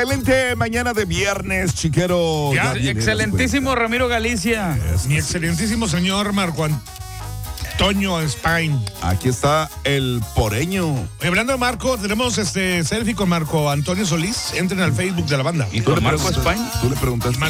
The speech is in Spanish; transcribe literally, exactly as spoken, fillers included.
Excelente mañana de viernes, chiquero. Ya, Ya excelentísimo Ramiro Galicia. Es mi excelentísimo señor Marco Antonio Spain. Aquí está el poreño. Oye, hablando de Marco, tenemos este selfie con Marco Antonio Solís. Entren al Facebook de la banda. ¿Y con Marco preguntas- España? Tú le preguntaste. Marco